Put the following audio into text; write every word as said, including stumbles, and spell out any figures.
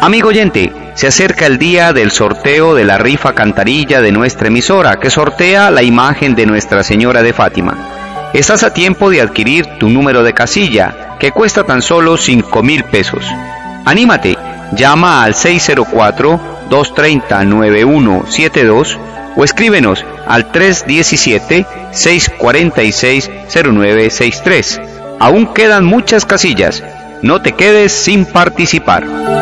Amigo oyente, se acerca el día del sorteo de la rifa cantarilla de nuestra emisora, que sortea la imagen de Nuestra Señora de Fátima. Estás a tiempo de adquirir tu número de casilla, que cuesta tan solo cinco mil pesos. Anímate, llama al seis cero cuatro, dos tres cero, nueve uno siete dos o escríbenos al tres uno siete, seis cuatro seis, cero nueve seis tres. Aún quedan muchas casillas, no te quedes sin participar.